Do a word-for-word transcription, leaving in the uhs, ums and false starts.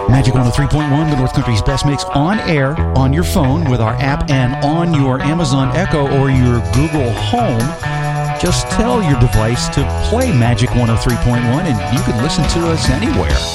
Magic one oh three point one, the North Country's best mix, on air, on your phone with our app, and on your Amazon Echo or your Google Home. Just tell your device to play Magic one oh three point one, and you can listen to us anywhere.